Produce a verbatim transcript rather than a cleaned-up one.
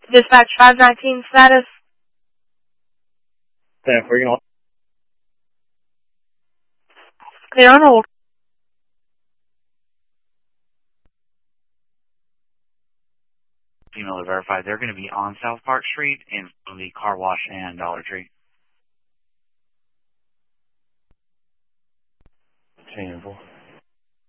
Dispatch five nineteen status. ten four, you know. Clear on hold. Email to verify they're going to be on South Park Street in the car wash and Dollar Tree. ten four.